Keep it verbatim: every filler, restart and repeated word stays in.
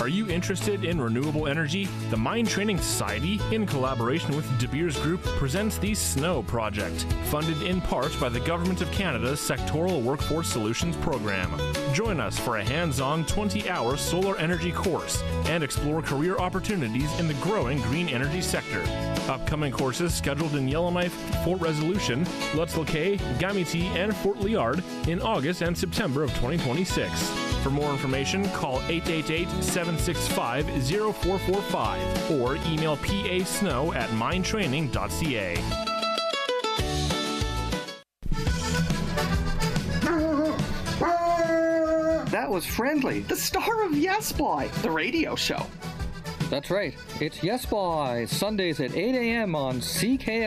Are you interested in renewable energy? The Mine Training Society, in collaboration with De Beers Group, presents the SNOW Project, funded in part by the Government of Canada's Sectoral Workforce Solutions Program. Join us for a hands-on twenty-hour solar energy course and explore career opportunities in the growing green energy sector. Upcoming courses scheduled in Yellowknife, Fort Resolution, Let's Loquet, Gamiti, and Fort Liard in August and September of twenty twenty-six. For more information, call eight eight eight, seven six five, zero four four five or email pasnow at minetraining dot c a. That was Friendly, the star of Yes Boy, the radio show. That's right. It's Yes Boy, Sundays at eight a.m. on C K